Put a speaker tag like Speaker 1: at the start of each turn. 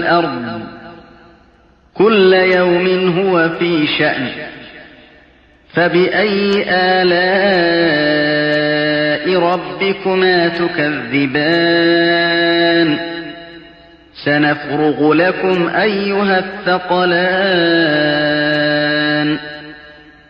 Speaker 1: والأرض كل يوم هو في شأن فبأي آلاء ربكما تكذبان سنفرغ لكم أيها الثقلان